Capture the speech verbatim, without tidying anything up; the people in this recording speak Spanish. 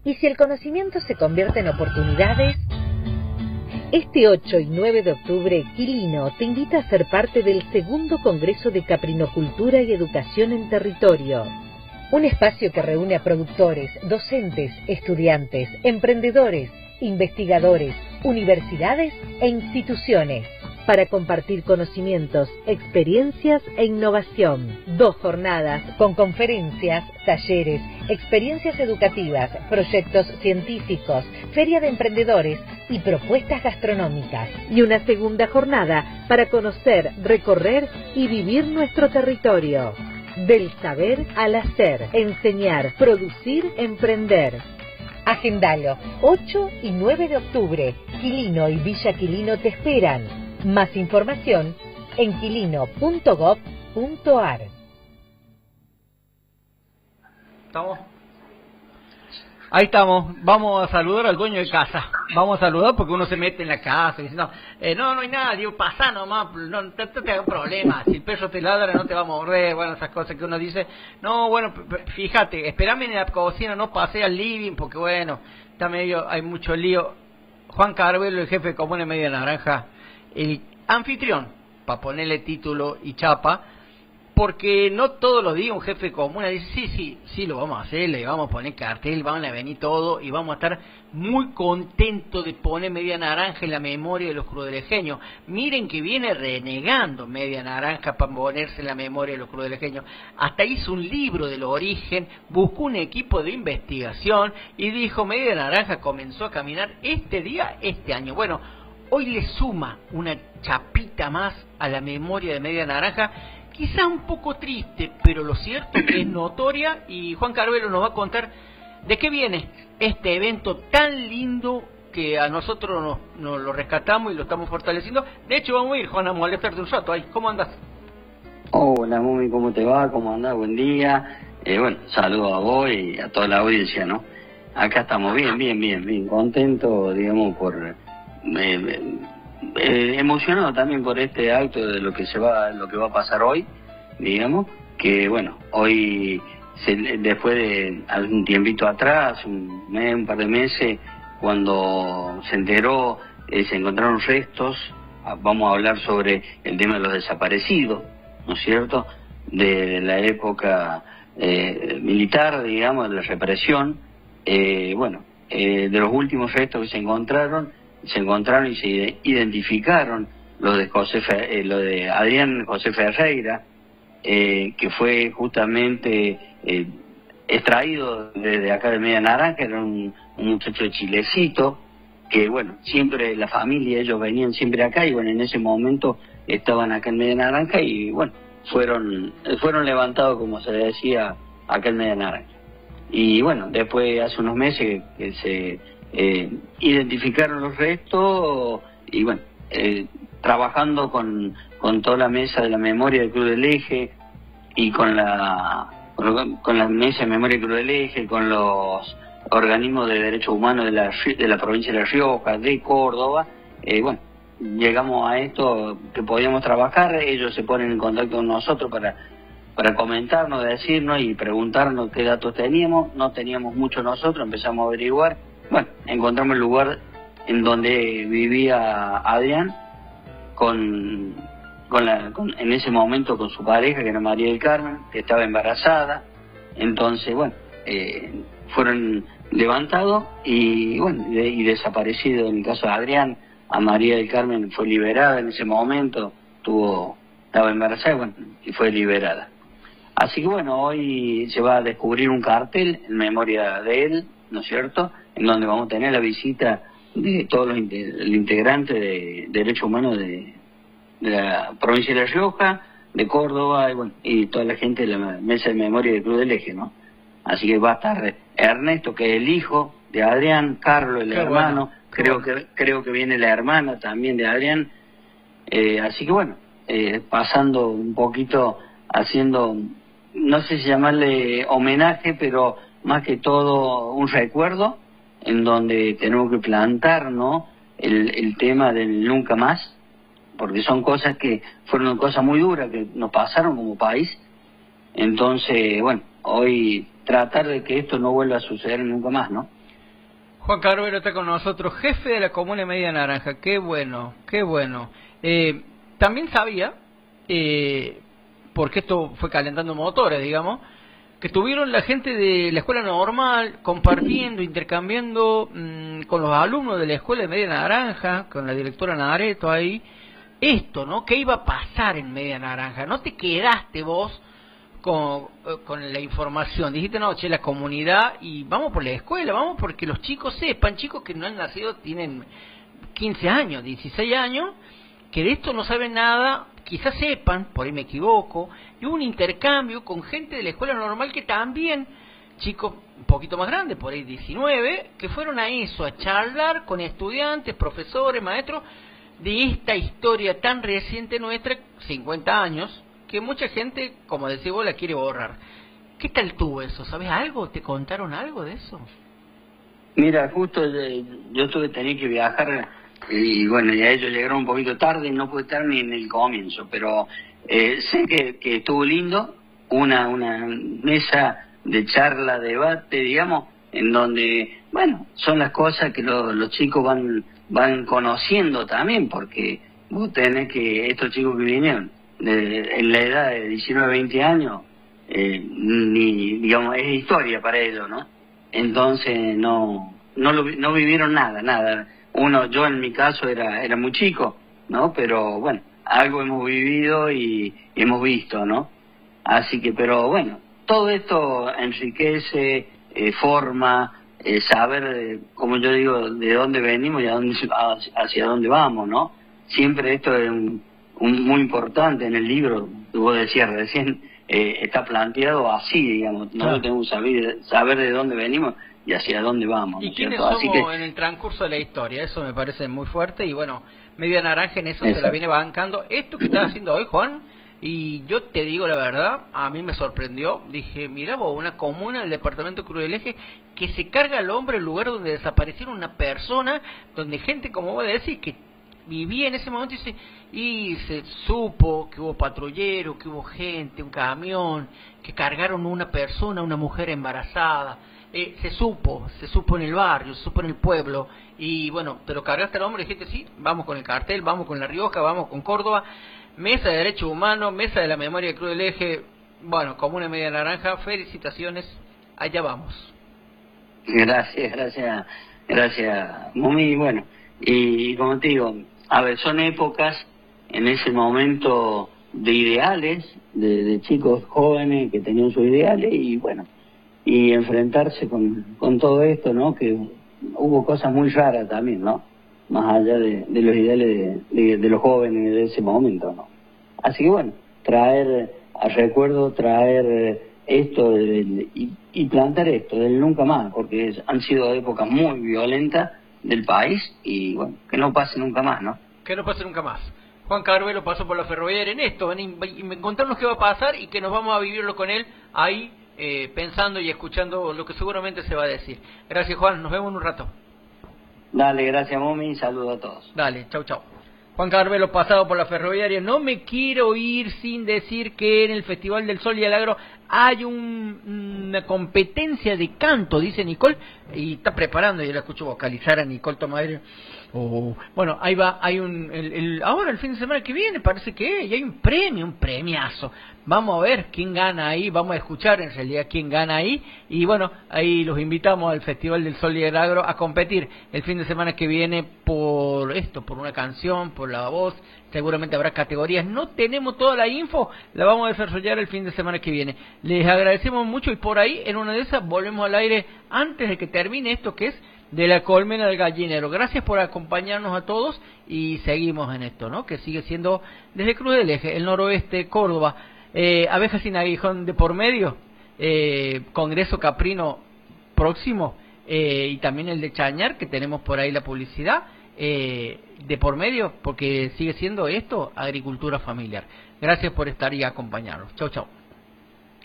¿Y si el conocimiento se convierte en oportunidades? Este ocho y nueve de octubre, Quilino te invita a ser parte del segundo Congreso de Caprinocultura y Educación en Territorio. Un espacio que reúne a productores, docentes, estudiantes, emprendedores, investigadores, universidades e instituciones para compartir conocimientos, experiencias e innovación. Dos jornadas con conferencias, talleres, experiencias educativas, proyectos científicos, feria de emprendedores y propuestas gastronómicas. Y una segunda jornada para conocer, recorrer y vivir nuestro territorio. Del saber al hacer, enseñar, producir, emprender. Agendalo, ocho y nueve de octubre. Quilino y Villa Quilino te esperan. Más información en quilino punto gob punto ar. ¿Estamos? Ahí estamos. Vamos a saludar al dueño de casa. Vamos a saludar porque uno se mete en la casa y dice, no, eh, no, no hay nada, digo, pasa nomás, no, no te, te hagas problema. Si el perro te ladra no te va a morder, bueno, esas cosas que uno dice. No, bueno, fíjate, espérame en la cocina, no pasé al living porque bueno, está medio, hay mucho lío. Juan Carvelo, el jefe de Comuna Media Naranja, el anfitrión, para ponerle título y chapa, porque no todos los días un jefe de comuna dice, sí, sí, sí, lo vamos a hacer, le vamos a poner cartel, van a venir todo, y vamos a estar muy contentos de poner Media Naranja en la memoria de los crudelejeños. Miren que viene renegando Media Naranja para ponerse en la memoria de los crudelejeños. Hasta hizo un libro del origen, buscó un equipo de investigación, y dijo, Media Naranja comenzó a caminar este día, este año. Bueno, hoy le suma una chapita más a la memoria de Media Naranja, quizá un poco triste, pero lo cierto que es notoria, y Juan Carvelo nos va a contar de qué viene este evento tan lindo que a nosotros nos, nos lo rescatamos y lo estamos fortaleciendo. De hecho, vamos a ir, Juan, a molestarte un rato ahí. ¿Cómo andas? Hola, Mumi, ¿cómo te va? ¿Cómo andás? Buen día. Eh, bueno, saludo a vos y a toda la audiencia, ¿no? Acá estamos bien, bien, bien, bien contentos, digamos, por... Eh, eh, emocionado también por este acto de lo que se va lo que va a pasar hoy, digamos que bueno, hoy se, después de algún tiempito atrás, un mes, un par de meses, cuando se enteró, eh, se encontraron restos, vamos a hablar sobre el tema de los desaparecidos, ¿no es cierto?, de la época eh, militar, digamos, de la represión. Eh, bueno, eh, de los últimos restos que se encontraron se encontraron y se identificaron lo de José Fe, eh, lo de Adrián José Ferreira, eh, que fue justamente eh, extraído desde acá de Media Naranja. Era un, un muchacho de Chilecito, que bueno, siempre la familia, ellos venían siempre acá, y bueno, en ese momento estaban acá en Media Naranja, y bueno, fueron fueron levantados, como se decía, acá en Media Naranja. Y bueno, después hace unos meses que se Eh, identificaron los restos, y bueno, eh, trabajando con, con toda la mesa de la memoria del Cruz del Eje, y con la con, con la mesa de memoria del Cruz del Eje, con los organismos de derechos humanos de la, de la provincia de La Rioja, de Córdoba, eh, bueno, llegamos a esto que podíamos trabajar. Ellos se ponen en contacto con nosotros para para comentarnos, decirnos y preguntarnos qué datos teníamos. No teníamos mucho nosotros, empezamos a averiguar. Bueno, encontramos el lugar en donde vivía Adrián, con, con la, con, en ese momento con su pareja, que era María del Carmen, que estaba embarazada. Entonces, bueno, eh, fueron levantados y, bueno, de, y desaparecidos. En el caso de Adrián, a María del Carmen fue liberada en ese momento, tuvo, estaba embarazada, bueno, y fue liberada. Así que bueno, hoy se va a descubrir un cartel en memoria de él, ¿no es cierto?, en donde vamos a tener la visita de todos los integrantes de derechos humanos de, de la provincia de La Rioja, de Córdoba, y bueno, y toda la gente de la mesa de memoria del Cruz del Eje, ¿no? Así que va a estar Ernesto, que es el hijo de Adrián, Carlos, el Qué hermano, bueno. creo bueno. que creo que viene la hermana también de Adrián, eh, así que bueno, eh, pasando un poquito, haciendo, no sé si llamarle homenaje, pero más que todo un recuerdo, en donde tenemos que plantar, ¿no?, el, el tema del nunca más, porque son cosas que fueron cosas muy duras que nos pasaron como país. Entonces, bueno, hoy tratar de que esto no vuelva a suceder nunca más, ¿no? Juan Carbelo está con nosotros, jefe de la Comuna Media Naranja. Qué bueno, qué bueno. Eh, también sabía, eh, porque esto fue calentando motores, digamos, que estuvieron la gente de la escuela normal compartiendo, intercambiando mmm, con los alumnos de la escuela de Media Naranja, con la directora Nareto ahí, esto, ¿no? ¿Qué iba a pasar en Media Naranja? ¿No te quedaste vos con, con la información? Dijiste, no, che, la comunidad, y vamos por la escuela, vamos porque los chicos sepan, chicos que no han nacido, tienen quince años, dieciséis años, que de esto no saben nada, quizás sepan, por ahí me equivoco, y hubo un intercambio con gente de la escuela normal que también, chicos un poquito más grandes, por ahí diecinueve, que fueron a eso, a charlar con estudiantes, profesores, maestros, de esta historia tan reciente nuestra, cincuenta años, que mucha gente, como decís vos, la quiere borrar. ¿Qué tal tuvo eso? ¿Sabes algo? ¿Te contaron algo de eso? Mira, justo eh, yo tuve que tener que viajar y bueno, ya ellos llegaron un poquito tarde y no pude estar ni en el comienzo, pero eh, sé que, que estuvo lindo, una, una mesa de charla, debate, digamos, en donde, bueno, son las cosas que lo, los chicos van van conociendo también, porque vos tenés que, estos chicos que vinieron de, en la edad de diecinueve, veinte años, eh, ni, digamos, es historia para ellos, ¿no? Entonces no no, lo, no vivieron nada, nada. Uno, yo en mi caso era era muy chico, ¿no? Pero bueno, algo hemos vivido y hemos visto, ¿no? Así que, pero bueno, todo esto enriquece, eh, forma, eh, saber, eh, como yo digo, de dónde venimos y a dónde, hacia dónde vamos, ¿no? Siempre esto es un, un, muy importante en el libro, que vos decías recién, eh, está planteado así, digamos, nosotros ah. tenemos que saber, saber de dónde venimos y hacia dónde vamos. ¿Y quiénes somos que... en el transcurso de la historia? Eso me parece muy fuerte y bueno, Media Naranja en eso, eso. se la viene bancando. Esto que estás haciendo hoy, Juan, y yo te digo la verdad, a mí me sorprendió. Dije, mira vos, una comuna del departamento Cruz del Eje que se carga al hombre el lugar donde desaparecieron una persona, donde gente, como vos decís, que vivía en ese momento y se, y se supo que hubo patrulleros, que hubo gente, un camión, que cargaron una persona, una mujer embarazada. Eh, se supo, se supo en el barrio, se supo en el pueblo, y bueno, te lo cargaste al hombre y dijiste, sí, vamos con el cartel, vamos con La Rioja, vamos con Córdoba, Mesa de Derechos Humanos, Mesa de la Memoria de Cruz del Eje, bueno, Comuna Media Naranja, felicitaciones, allá vamos. Gracias, gracias, gracias, Mumi, bueno, y, y como te digo, a ver, son épocas en ese momento de ideales, de, de chicos jóvenes que tenían sus ideales, y bueno, y enfrentarse con, con todo esto, ¿no? Que hubo cosas muy raras también, ¿no? Más allá de, de los ideales de, de, de los jóvenes de ese momento, ¿no? Así que bueno, traer a recuerdo, traer esto del, y, y plantar esto del nunca más, porque es, han sido épocas muy violentas del país y bueno, que no pase nunca más, ¿no? Que no pase nunca más. Juan Carbelo pasó por la ferroviaria en esto, ven y contarnos qué va a pasar y que nos vamos a vivirlo con él ahí, eh, pensando y escuchando lo que seguramente se va a decir. Gracias, Juan, nos vemos en un rato. Dale, gracias, Momi, saludos a todos. Dale, chau, chau. Juan Carbelo pasado por la ferroviaria. No me quiero ir sin decir que en el Festival del Sol y el Agro hay un, una competencia de canto, dice Nicole, y está preparando, yo la escucho vocalizar a Nicole Tomadero. Oh, bueno, ahí va, hay un, el, el, ahora el fin de semana que viene parece que y hay un premio, un premiazo. Vamos a ver quién gana ahí, vamos a escuchar en realidad quién gana ahí. Y bueno, ahí los invitamos al Festival del Sol y el Agro a competir el fin de semana que viene por esto, por una canción, por la voz. Seguramente habrá categorías, no tenemos toda la info, la vamos a desarrollar el fin de semana que viene. Les agradecemos mucho y por ahí en una de esas volvemos al aire antes de que termine esto que es de la colmena del gallinero. Gracias por acompañarnos a todos y seguimos en esto, ¿no? Que sigue siendo desde Cruz del Eje, el noroeste, Córdoba, eh, Abejas sin Aguijón de por medio, eh, Congreso Caprino próximo, eh, y también el de Chañar, que tenemos por ahí la publicidad, eh, de por medio, porque sigue siendo esto agricultura familiar. Gracias por estar y acompañarnos. Chau, chau.